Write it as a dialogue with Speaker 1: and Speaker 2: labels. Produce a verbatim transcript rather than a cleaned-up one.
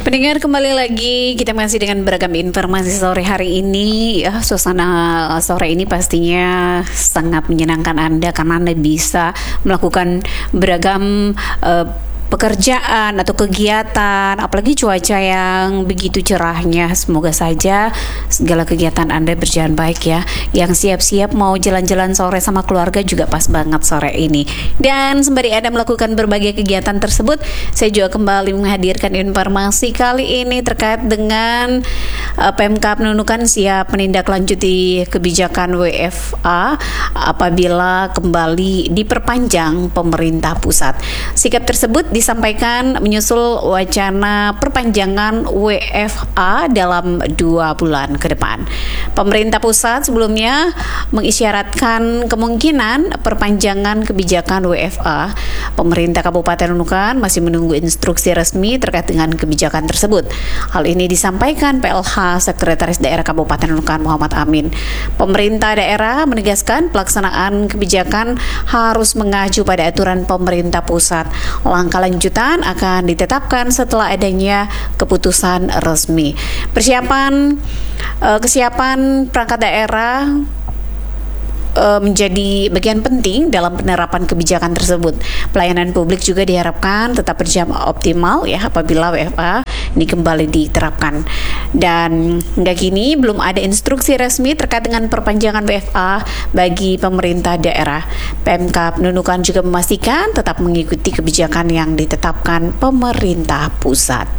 Speaker 1: Pendengar, kembali lagi kita masih dengan beragam informasi sore hari ini ya. Suasana sore ini pastinya sangat menyenangkan Anda karena Anda bisa melakukan beragam uh, pekerjaan atau kegiatan, apalagi cuaca yang begitu cerahnya. Semoga saja segala kegiatan Anda berjalan baik ya. Yang siap-siap mau jalan-jalan sore sama keluarga juga pas banget sore ini. Dan sembari Anda melakukan berbagai kegiatan tersebut, saya juga kembali menghadirkan informasi kali ini terkait dengan uh, Pemkab Nunukan siap menindaklanjuti kebijakan W F A apabila kembali diperpanjang pemerintah pusat. Sikap tersebut disampaikan menyusul wacana perpanjangan W F A dalam dua bulan ke depan. Pemerintah pusat sebelumnya mengisyaratkan kemungkinan perpanjangan kebijakan W F A. Pemerintah Kabupaten Nunukan masih menunggu instruksi resmi terkait dengan kebijakan tersebut. Hal ini disampaikan P L H Sekretaris Daerah Kabupaten Nunukan Muhammad Amin. Pemerintah daerah menegaskan pelaksanaan kebijakan harus mengacu pada aturan pemerintah pusat. Langkah lanjutan akan ditetapkan setelah adanya keputusan resmi. Persiapan uh, kesiapan perangkat daerah menjadi bagian penting dalam penerapan kebijakan tersebut. Pelayanan publik juga diharapkan tetap berjalan optimal ya apabila W F A ini kembali diterapkan. Dan hingga kini belum ada instruksi resmi terkait dengan perpanjangan W F A bagi pemerintah daerah. Pemkab Nunukan juga memastikan tetap mengikuti kebijakan yang ditetapkan pemerintah pusat.